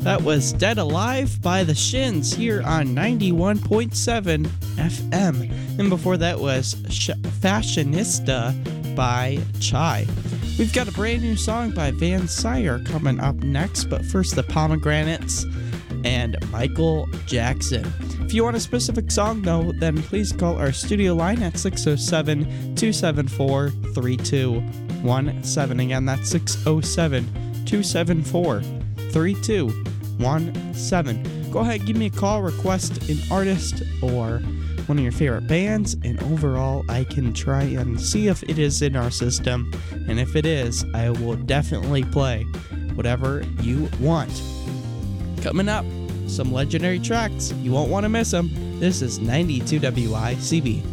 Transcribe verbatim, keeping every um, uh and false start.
That was Dead Alive by the Shins here on ninety-one point seven F M. And before that was Sh- Fashionista by Chai. We've got a brand new song by Van Sire coming up next, but first the Pomegranates and Michael Jackson. If you want a specific song though, then please call our studio line at six oh seven, two seven four, three two one seven. Again, that's six oh seven, two seven four, three two one seven. Go ahead, give me a call, request an artist or one of your favorite bands, and overall I can try and see if it is in our system, and if it is, I will definitely play whatever you want. Coming up, some legendary tracks, you won't want to miss them. This is ninety-two W I C B.